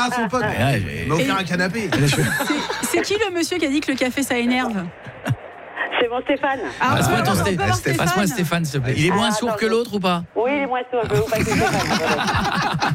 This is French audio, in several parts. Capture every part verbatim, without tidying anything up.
dire à son pote. Ouais, il m'a offert un canapé. C'est, c'est qui le monsieur qui a dit que le café ça énerve? C'est mon Stéphane. Ah, Passe-moi on ton peut Sté- avoir Stéphane. Passe-moi Stéphane, s'il te plaît. Il est moins Ah, sourd attends, que je- l'autre ou pas? Oui, il est moins sourd, je vais vous passer Stéphane.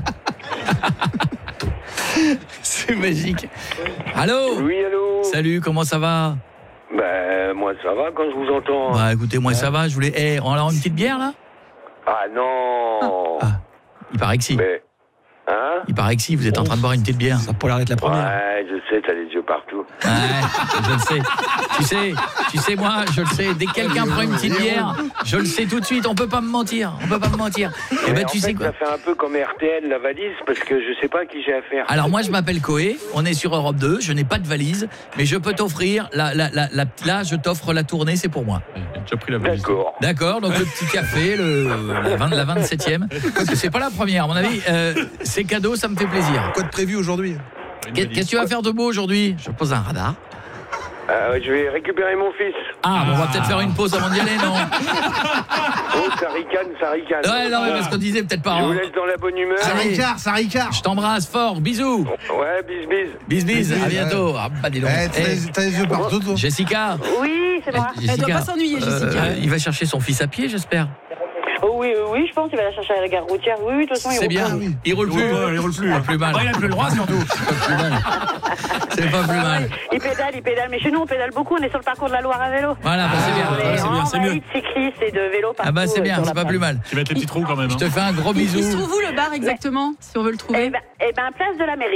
C'est magique. Allô? Oui, allô. Salut, comment ça va? Ben, moi, ça va quand je vous entends. Bah écoutez, moi ça va, je voulais... Eh, on a une petite bière là? Ah non. Ah, il paraît que si. Mais, hein? Il paraît que si, vous êtes en train de boire une petite bière. Ça pourrait être la première. Ouais, je sais, t'as les yeux partout. Ouais, je le sais. Tu sais, tu sais moi, je le sais. Dès que quelqu'un prend une petite bière, je le sais tout de suite. On peut pas me mentir. On peut pas me mentir. Et Mais ben en tu fait, sais quoi? ça fait un peu comme R T L, la valise, parce que je sais pas à qui j'ai affaire. Alors moi je m'appelle Coé, on est sur Europe deux, je n'ai pas de valise, mais je peux t'offrir la, la, la, la, là je t'offre la tournée, c'est pour moi. J'ai déjà pris la valise. D'accord. D'accord, donc le petit café, le, la, vingt, la vingt-septième, parce que c'est pas la première, à mon avis, euh, c'est cadeau, ça me fait plaisir. Quoi de prévu aujourd'hui? Qu'est- Qu'est-ce que tu vas faire de beau aujourd'hui? Je pose un radar. Euh, je vais récupérer mon fils. Ah, bon, on va peut-être faire une pause avant d'y aller, non? Oh, ça ricane, ça ricane. Ouais, non, mais parce qu'on disait peut-être pas. Je vous hein. laisse dans la bonne humeur. Ça Allez. ricard, ça ricard. Je t'embrasse fort, bisous. Ouais, bis bis. Bis bis, Bis, à bis, bientôt. Ah, bah dis donc. Eh, t'as Eh, les- t'as les yeux partout, toi. Jessica, Oui, c'est moi. Elle doit pas s'ennuyer, Jessica. euh, il va chercher son fils à pied, j'espère. Oh oui, euh, oui, je pense qu'il va la chercher à la gare routière. Oui, oui, de toute façon, il C'est roule bien. pas. oui. Il roule plus. Il roule plus. Pas plus mal. Bah, il a plus le droit surtout. Pas plus mal. C'est pas plus mal. Il pédale, il pédale. Mais chez nous, on pédale beaucoup. On est sur le parcours de la Loire à vélo. Voilà, bah, c'est bien. On est c'est bien, c'est mieux. envahi de cyclistes et de vélos partout. Ah bah c'est euh, bien, sur c'est la pas place. plus mal. Tu vas être les petits trous quand même. Je hein. te fais un gros Il, il se bisou. trouve où le bar exactement, si on veut le Eh trouver? ben, eh ben, place de la mairie.